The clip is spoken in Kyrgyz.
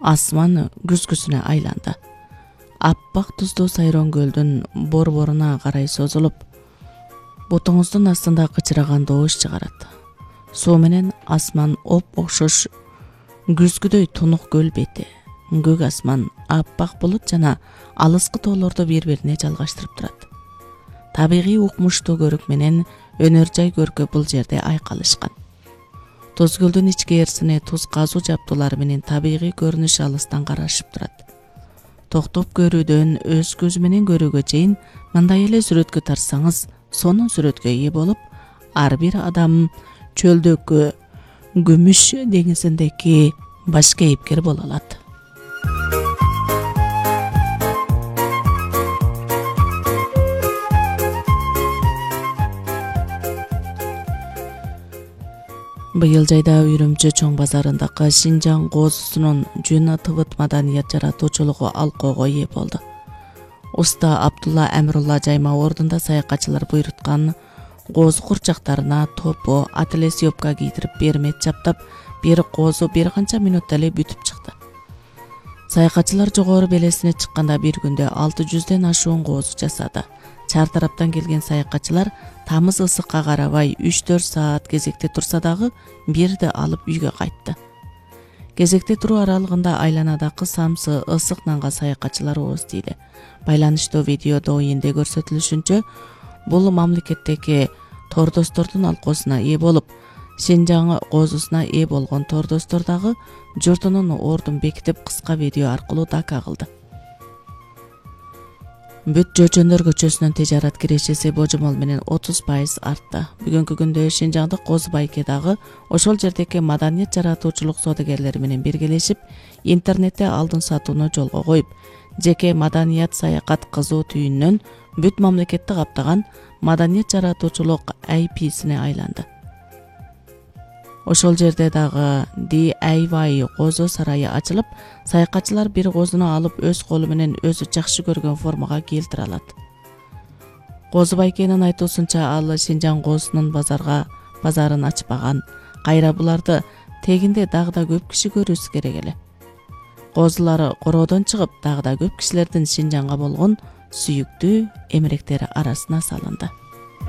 Асман күзгүсүнө айланды. Аппак туздуу Сайрон көлдүн борборуна карай созулуп, бутуңуздун астында кычыраган добуш чыгарат. Суу менен асман оп-окшош күзгүдөй тунук көл бети, көк асман, аппак булут жана алыскы тоолорду бири-бирине жалгаштырып турат. Табигый укмуштуу көрүк менен өнөр жай көркө бул жерде айкалышкан. Туз көлдүн ички эрсине туз казуу жабдуулары менен табигый көрүнүш алыстан карашып турат. Токтоп көрүүдөн өз көзү менен көрүүгө чейин мындай эле сүрөткө тарсаңыз, сонун сүрөткө ээ болуп, ар бир адам чөлдөгү күмүш деңизиндеги баш кейипкер боло алат. Быйыл жайда Үрүмчү чоң базарындагы Шинжаң коозусунун Жуна Тыбыт маданият жаратуучулугу алкоого ээ болду. Уста Абдулла Амирулла жайма ордунда саякатчылар буйруткан коозу курчактарына топо, ателес юбка кийдирип бермет чаптап, бир коозу бир канча мүнөттө эле бүтүп чыкты. Саякатчылар жогору белесине чыкканда бир күндө 600ден ашуун коозу жасады. Чар тараптан келген саякатчылар тамыз ысыкка карабай 3-4 саат кезекте турса дагы бирди алып үйгө кайтты. Кезекте туруу аралыгында айланадагы самсы ысык нанга саякатчылар ооз тийди. Байланыштуу видеодо энде көрсөтүлүшүнчө, бул мамлекеттеги тордостордун алкоосуна ээ болуп, Шинжаң коозусуна ээ болгон тордостор дагы журтунун ордун бекитип кыска видео аркылуу дака кылды. Бүт Жөчөндөр көчөсүнүн тижарат кирешеси божомол менен 30% артты. Бүгүнкү күндө Шинжаңдык Козу Байкедагы ошол жердеги маданият жаратуучулук содагерлери менен биргелешип, интернетте алдын сатууну жолго коюп, жеке маданият саякат кызуу түйүнүнөн бүт мамлекетти каптаган маданият жаратуучулук IP'сине айланды. Ошол жерде дагы DIY коозу сарайы ачылып, саякатчылар бир коозуну алып өз колу менен өзү жакшы көргөн формага келтире алат. Козу Байкенин айтуусунча, ал Шинжаң коозусунун базарын ачпаган. Кайра буларды тегинде дагы да көп киши көрүүсү керек эле. Коозулар короодон чыгып, дагы да көп кишилердин Шинжаңга болгон сүйүктүү эмеректери арасына салынды.